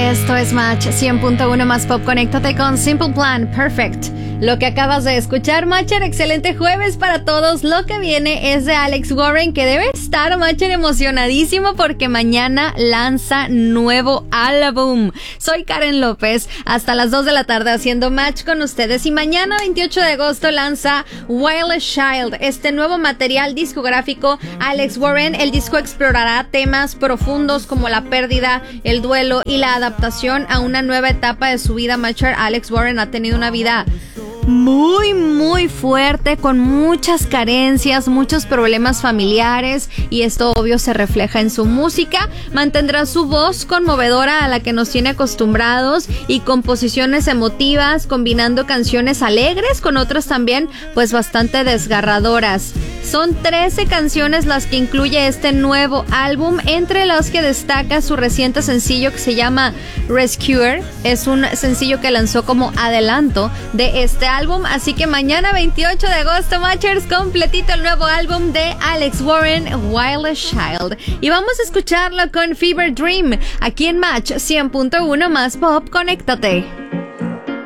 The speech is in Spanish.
Esto es Match 100.1 más Pop. Conéctate con Simple Plan, Perfect. Lo que acabas de escuchar, Matcher, excelente jueves para todos. Lo que viene es de Alex Warren, que debe estar, Matcher, emocionadísimo porque mañana lanza nuevo álbum. Soy Karen López, hasta las 2 de la tarde haciendo Match con ustedes. Y mañana, 28 de agosto, lanza Wildest Child, este nuevo material discográfico. Alex Warren, el disco explorará temas profundos como la pérdida, el duelo y la adaptación a una nueva etapa de su vida. Matcher, Alex Warren ha tenido una vida muy fuerte, con muchas carencias, muchos problemas familiares, y esto obvio se refleja en su música. Mantendrá su voz conmovedora a la que nos tiene acostumbrados y composiciones emotivas, combinando canciones alegres con otras también pues bastante desgarradoras. Son 13 canciones las que incluye este nuevo álbum, entre las que destaca su reciente sencillo que se llama Rescuer. Es un sencillo que lanzó como adelanto de este álbum, así que mañana 28 de agosto, Matchers, completito el nuevo álbum de Alex Warren, Wildest Child. Y vamos a escucharlo con Fever Dream, aquí en Match 100.1 más Pop. Conéctate.